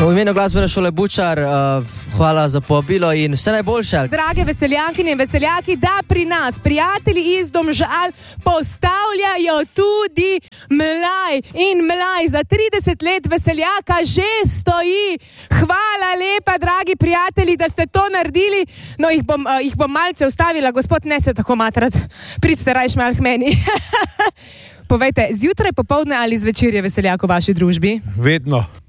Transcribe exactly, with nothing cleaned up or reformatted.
V imenu glasbene šole Bučar, uh, hvala za povabilo in vse najboljše. Drage veseljakinje in veseljaki, da pri nas prijatelji iz Domžal postavljajo tudi mlaj. In mlaj za trideset let veseljaka že stoji. Hvala lepa, dragi prijatelji, da ste to naredili. No, jih bom, uh, jih bom malce ustavila, gospod, ne se tako matrat. Pridite rajš malo k meni. Povejte, zjutraj, popoldne ali zvečer je veseljak v vaši družbi? Vedno.